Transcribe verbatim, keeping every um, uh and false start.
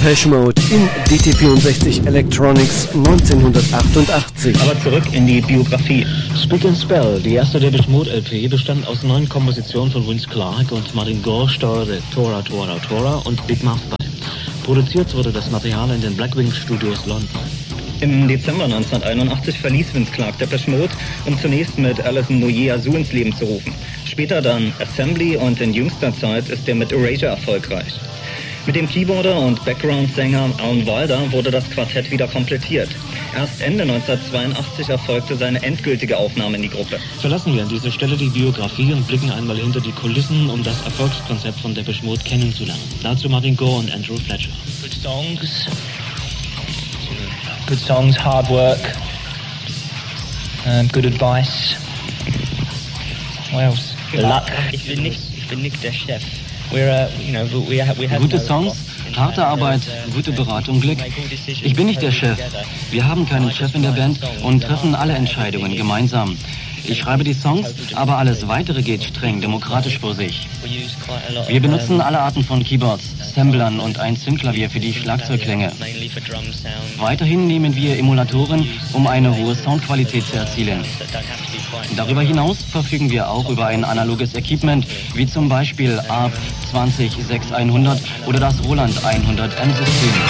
Depeche Mode in D T vierundsechzig Electronics neunzehnhundertachtundachtzig. Aber zurück in die Biografie. Speak and Spell, die erste Depeche Mode L P, bestand aus neun Kompositionen von Vince Clarke und Martin Gore steuerte Tora Tora Tora und Big Muff bei. Produziert wurde das Material in den Blackwing Studios London. Im Dezember neunzehnhunderteinundachtzig verließ Vince Clarke Depeche Mode, um zunächst mit Alison Moyet Azul ins Leben zu rufen. Später dann Assembly und in jüngster Zeit ist er mit Erasure erfolgreich. Mit dem Keyboarder und Background-Sänger Alan Wilder wurde das Quartett wieder komplettiert. Erst Ende neunzehnhundertzweiundachtzig erfolgte seine endgültige Aufnahme in die Gruppe. Verlassen wir an dieser Stelle die Biografie und blicken einmal hinter die Kulissen, um das Erfolgskonzept von Depeche Mode kennenzulernen. Dazu Martin Gore und Andrew Fletcher. Good songs, good songs, hard work, um, good advice. What else? Luck. Ich bin nicht, ich bin nicht der Chef. We're, uh, you know, we have, we have Gute Songs, harte Arbeit, gute Beratung, Glück. Ich bin nicht der Chef. Wir haben keinen Chef in der Band und treffen alle Entscheidungen gemeinsam. Ich schreibe die Songs, aber alles Weitere geht streng demokratisch vor sich. Wir benutzen alle Arten von Keyboards, Samplern und ein Synthklavier für die Schlagzeugklänge. Weiterhin nehmen wir Emulatoren, um eine hohe Soundqualität zu erzielen. Darüber hinaus verfügen wir auch über ein analoges Equipment, wie zum Beispiel A R P zwanzig sechs hundert oder das Roland hundert M System.